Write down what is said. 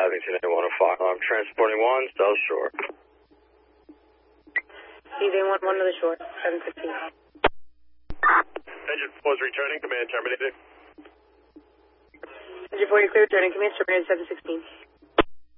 Abington A105. I'm transporting 1, South Shore. Easy 1 to the shore, 715. Engine 4 is returning, command terminated. Engine 4, you're clear, returning, command terminated, 716.